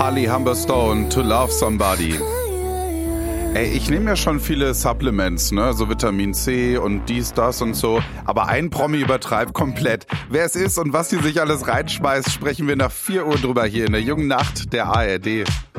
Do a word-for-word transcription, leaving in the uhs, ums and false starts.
Holly Humberstone, To Love Somebody. Ey, ich nehme ja schon viele Supplements, ne, so Vitamin C und dies, das und so, aber ein Promi übertreibt komplett. Wer es ist und was sie sich alles reinschmeißt, sprechen wir nach vier Uhr drüber hier in der jungen Nacht der A R D.